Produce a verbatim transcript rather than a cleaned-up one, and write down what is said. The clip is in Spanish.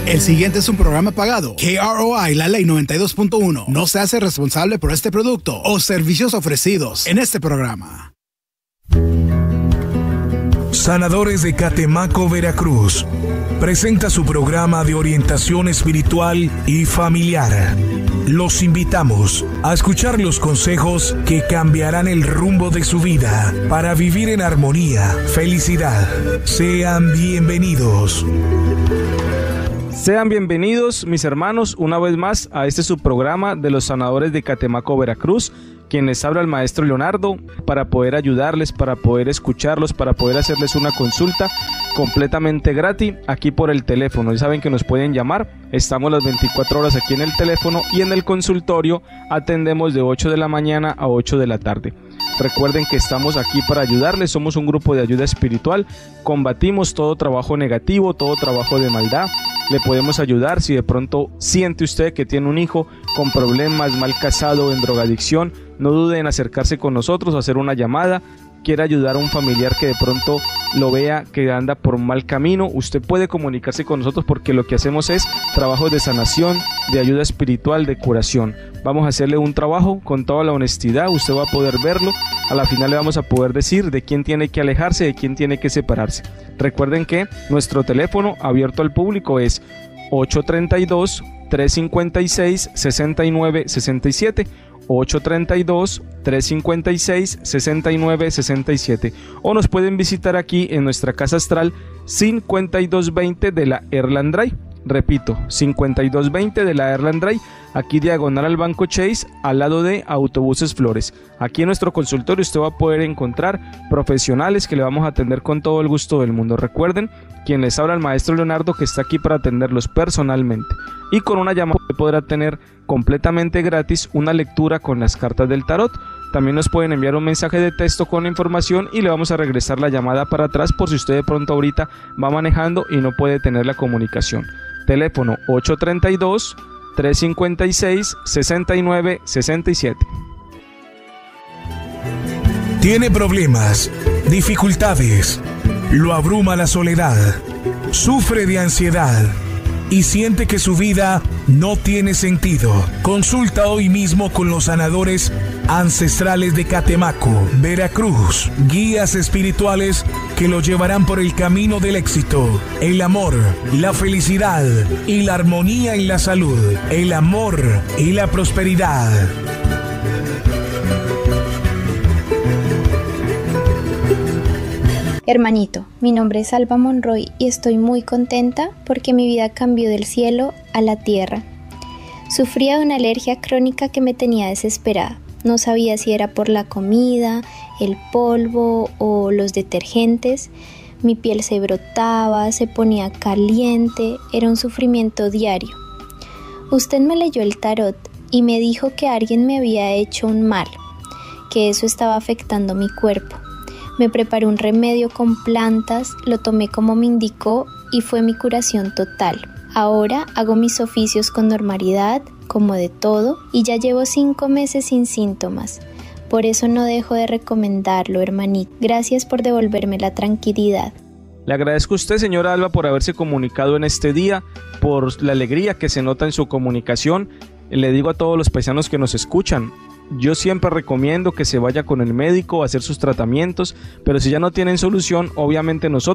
El siguiente es un programa pagado. K R O I, la ley noventa y dos punto uno, no se hace responsable por este producto o servicios ofrecidos en este programa. Sanadores de Catemaco, Veracruz, presenta su programa de orientación espiritual y familiar. Los invitamos a escuchar los consejos que cambiarán el rumbo de su vida para vivir en armonía, felicidad. Sean bienvenidos. Sean bienvenidos, mis hermanos, una vez más a este subprograma de los sanadores de Catemaco, Veracruz, quien les habla el maestro Leonardo, para poder ayudarles, para poder escucharlos, para poder hacerles una consulta completamente gratis aquí por el teléfono. Ya saben que nos pueden llamar, estamos las veinticuatro horas aquí en el teléfono y en el consultorio atendemos de ocho de la mañana a ocho de la tarde. Recuerden que estamos aquí para ayudarles, somos un grupo de ayuda espiritual, combatimos todo trabajo negativo, todo trabajo de maldad. Le podemos ayudar si de pronto siente usted que tiene un hijo con problemas, mal casado, en drogadicción. No dude en acercarse con nosotros, hacer una llamada. Quiere ayudar a un familiar que de pronto lo vea que anda por un mal camino. Usted puede comunicarse con nosotros porque lo que hacemos es trabajos de sanación, de ayuda espiritual, de curación. Vamos a hacerle un trabajo con toda la honestidad, usted va a poder verlo. A la final le vamos a poder decir de quién tiene que alejarse, de quién tiene que separarse. Recuerden que nuestro teléfono abierto al público es ocho tres dos, tres cinco seis, seis nueve seis siete. ocho tres dos, tres cinco seis, seis nueve seis siete, o nos pueden visitar aquí en nuestra casa astral cincuenta y dos veinte de la Erland Drive. Repito, cincuenta y dos veinte de la Erland Drive, aquí diagonal al Banco Chase, al lado de Autobuses Flores. Aquí en nuestro consultorio usted va a poder encontrar profesionales que le vamos a atender con todo el gusto del mundo. Recuerden, quien les habla el maestro Leonardo, que está aquí para atenderlos personalmente. Y con una llamada usted podrá tener completamente gratis una lectura con las cartas del tarot. También nos pueden enviar un mensaje de texto con la información y le vamos a regresar la llamada para atrás por si usted de pronto ahorita va manejando y no puede tener la comunicación. Teléfono ocho tres dos, tres cinco seis, seis nueve seis siete. Tiene problemas, dificultades, lo abruma la soledad, sufre de ansiedad y siente que su vida no tiene sentido. Consulta hoy mismo con los sanadores ancestrales de Catemaco, Veracruz, guías espirituales que lo llevarán por el camino del éxito, el amor, la felicidad y la armonía en la salud, el amor y la prosperidad. Hermanito, mi nombre es Alba Monroy y estoy muy contenta porque mi vida cambió del cielo a la tierra. Sufría de una alergia crónica que me tenía desesperada. No sabía si era por la comida, el polvo o los detergentes. Mi piel se brotaba, se ponía caliente, era un sufrimiento diario. Usted me leyó el tarot y me dijo que alguien me había hecho un mal, que eso estaba afectando mi cuerpo. Me preparé un remedio con plantas, lo tomé como me indicó y fue mi curación total. Ahora hago mis oficios con normalidad, como de todo, y ya llevo cinco meses sin síntomas. Por eso no dejo de recomendarlo, hermanito. Gracias por devolverme la tranquilidad. Le agradezco a usted, señora Alba, por haberse comunicado en este día, por la alegría que se nota en su comunicación. Le digo a todos los paisanos que nos escuchan, yo siempre recomiendo que se vaya con el médico a hacer sus tratamientos, pero si ya no tienen solución, obviamente nosotros